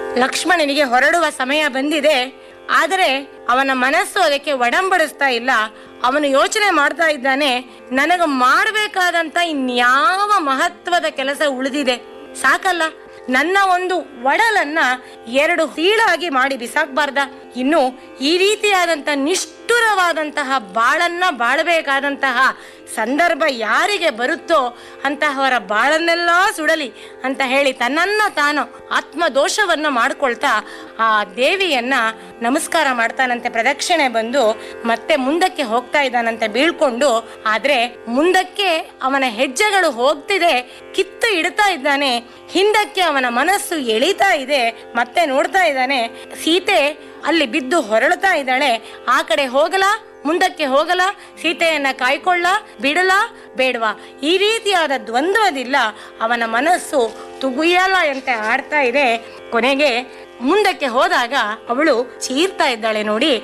ಲಕ್ಷ್ಮಣನಿಗೆ ಹೊರಡುವ ಸಮಯ ಬಂದಿದೆ. ಆದರೆ ಅವನ ಮನಸ್ಸು ಅದಕ್ಕೆ ಒಡಂಬಡಿಸ್ತಾ ಇಲ್ಲ. ಅವನು ಯೋಚನೆ ಮಾಡ್ತಾ ಇದ್ದಾನೆ, ನನಗೆ ಮಾಡಬೇಕಾದಂತ ಇನ್ಯಾವ ಮಹತ್ವದ ಕೆಲಸ ಉಳಿದಿದೆ? ಸಾಕಲ್ಲ, ನನ್ನ ಒಂದು ಒಡಲನ್ನ 2 ಸೀಳಾಗಿ ಮಾಡಿ ಬಿಸಾಕ್ಬಾರ್ದ? ಇನ್ನು ಈ ರೀತಿಯಾದಂತ ನಿಷ್ಠುರವಾದಂತಹ ಬಾಳನ್ನ ಬಾಳಬೇಕಾದಂತಹ ಸಂದರ್ಭ ಯಾರಿಗೆ ಬರುತ್ತೋ ಅಂತಹವರ ಬಾಳನ್ನೆಲ್ಲ ಸುಡಲಿ ಅಂತ ಹೇಳಿ ತನ್ನನ್ನ ತಾನು ಆತ್ಮದೋಷವನ್ನ ಮಾಡ್ಕೊಳ್ತಾ ಆ ದೇವಿಯನ್ನ ನಮಸ್ಕಾರ ಮಾಡ್ತಾನಂತೆ. ಪ್ರದಕ್ಷಿಣೆ ಬಂದು ಮತ್ತೆ ಮುಂದಕ್ಕೆ ಹೋಗ್ತಾ ಇದ್ದಾನಂತೆ ಬೀಳ್ಕೊಂಡು. ಆದ್ರೆ ಮುಂದಕ್ಕೆ ಅವನ ಹೆಜ್ಜೆಗಳು ಹೋಗ್ತಿದೆ, ಕಿತ್ತು ಇಡ್ತಾ ಇದ್ದಾನೆ. ಹಿಂದಕ್ಕೆ ಅವನ ಮನಸ್ಸು ಎಳಿತಾ ಇದೆ. ಮತ್ತೆ ನೋಡ್ತಾ ಇದ್ದಾನೆ, ಸೀತೆ ಅಲ್ಲಿ ಬಿದ್ದು ಹೊರಳ್ತಾ ಇದ್ದಾಳೆ. ಆ ಕಡೆ ಹೋಗಲಾ, ಮುಂದಕ್ಕೆ ಹೋಗಲ, ಸೀತೆಯನ್ನ ಕಾಯ್ಕೊಳ್ಳ, ಬಿಡಲ, ಬೇಡವಾ? ಈ ರೀತಿಯಾದ ದ್ವಂದ್ವದಿಲ್ಲ. ಅವನ ಮನಸ್ಸು ತುಗುಯಲ ಅಂತ ಆಡ್ತಾ ಇದೆ. ಕೊನೆಗೆ ಮುಂದಕ್ಕೆ ಹೋದಾಗ ಅವಳು ಚೀರ್ತಾ ಇದ್ದಾಳೆ ನೋಡಿ.